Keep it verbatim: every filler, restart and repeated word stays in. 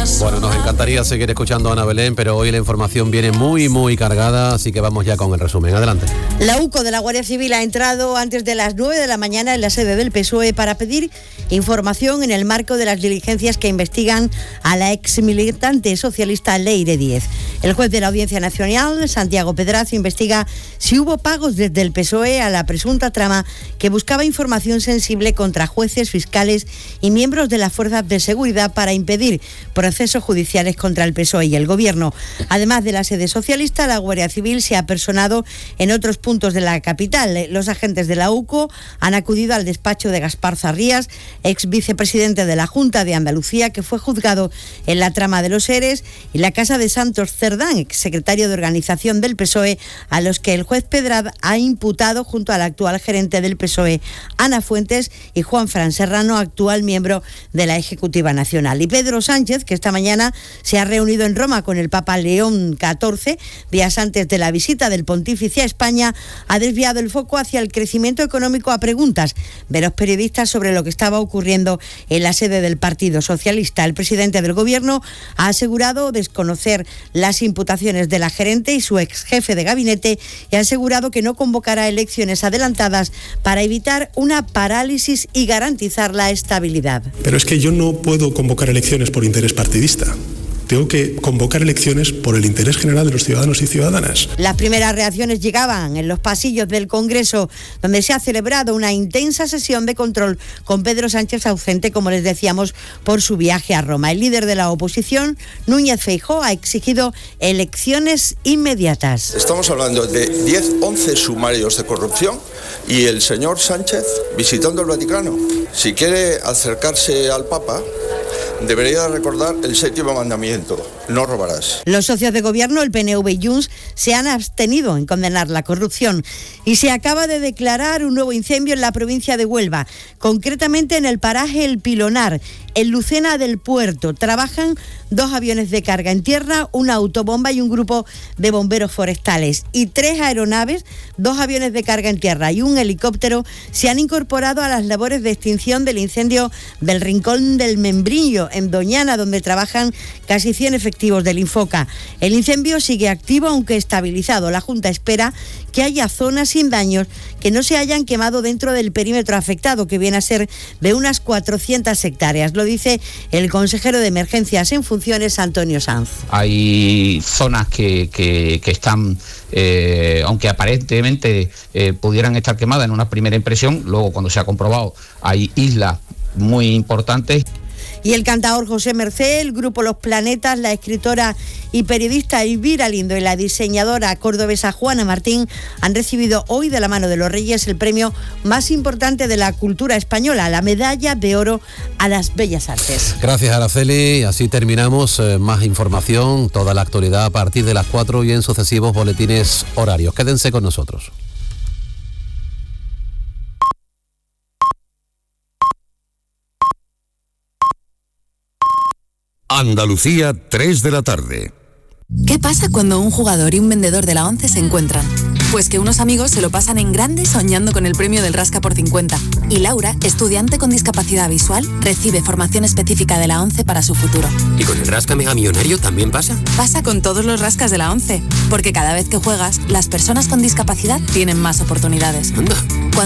más. Bueno, nos encantaría seguir escuchando a Ana Belén, pero hoy la información viene muy, muy cargada, así que vamos ya con el resumen. Adelante. La UCO de la Guardia Civil ha entrado antes de las nueve de la mañana en la sede del P S O E para pedir información en el marco de las diligencias que investigan a la ex militante socialista Leire Díez. El juez de la Audiencia Nacional, Santiago Pedraza, investiga si hubo pagos desde el P S O E a la presunta trama que buscaba información sensible contra jueces, fiscales y miembros de las fuerzas de seguridad para impedir procesos judiciales contra el P S O E y el Gobierno. Además de la sede socialista, la Guardia Civil se ha personado en otros puntos de la capital. Los agentes de la UCO han acudido al despacho de Gaspar Zarrías, ex vicepresidente de la Junta de Andalucía, que fue juzgado en la trama de los ERES, y la casa de Santos Cerdán, ex secretario de organización del P S O E, a los que el juez Pedraza ha imputado junto al actual gerente del P S O E, Ana Fuentes, y Juan Fran Serrano, actual miembro de la Ejecutiva Nacional. Y Pedro Sánchez, que esta mañana se ha reunido en Roma con el Papa León catorce, días antes de la visita del pontífice a España, ha desviado el foco hacia el crecimiento económico a preguntas de los periodistas sobre lo que estaba ocurriendo en la sede del Partido Socialista. El presidente del Gobierno ha asegurado desconocer las imputaciones de la gerente y su ex jefe de gabinete y ha asegurado que no convocará elecciones adelantadas para evitar una parálisis y garantizar la estabilidad. Pero es que yo no puedo convocar elecciones por interés partidista. Tengo que convocar elecciones por el interés general de los ciudadanos y ciudadanas. Las primeras reacciones llegaban en los pasillos del Congreso, donde se ha celebrado una intensa sesión de control con Pedro Sánchez ausente, como les decíamos, por su viaje a Roma. El líder de la oposición, Núñez Feijóo, ha exigido elecciones inmediatas. Estamos hablando de diez, once sumarios de corrupción y el señor Sánchez visitando el Vaticano. Si quiere acercarse al Papa, debería recordar el séptimo mandamiento: no robarás. Los socios de gobierno, el P N V y Junts, se han abstenido en condenar la corrupción. Y se acaba de declarar un nuevo incendio en la provincia de Huelva, concretamente en el paraje El Pilonar, en Lucena del Puerto. Trabajan dos aviones de carga en tierra, una autobomba y un grupo de bomberos forestales. Y tres aeronaves, dos aviones de carga en tierra y un helicóptero se han incorporado a las labores de extinción del incendio del Rincón del Membrillo, en Doñana, donde trabajan casi cien efectivos del Infoca. El incendio sigue activo, aunque estabilizado. La Junta espera que haya zonas sin daños que no se hayan quemado dentro del perímetro afectado, que viene a ser de unas cuatrocientas hectáreas. Lo dice el consejero de Emergencias en funciones, Antonio Sanz. Hay zonas que, que, que están, eh, aunque aparentemente eh, pudieran estar quemadas en una primera impresión, luego cuando se ha comprobado hay islas muy importantes. Y el cantador José Mercé, el grupo Los Planetas, la escritora y periodista Elvira Lindo y la diseñadora cordobesa Juana Martín han recibido hoy de la mano de los Reyes el premio más importante de la cultura española, la Medalla de Oro a las Bellas Artes. Gracias, Araceli. Así terminamos. Eh, más información, toda la actualidad a partir de las cuatro y en sucesivos boletines horarios. Quédense con nosotros. Andalucía, tres de la tarde. ¿Qué pasa cuando un jugador y un vendedor de la ONCE se encuentran? Pues que unos amigos se lo pasan en grande soñando con el premio del Rasca por cincuenta. Y Laura, estudiante con discapacidad visual, recibe formación específica de la ONCE para su futuro. ¿Y con el Rasca Mega Millonario también pasa? Pasa con todos los rascas de la ONCE, porque cada vez que juegas, las personas con discapacidad tienen más oportunidades. Anda. Cuando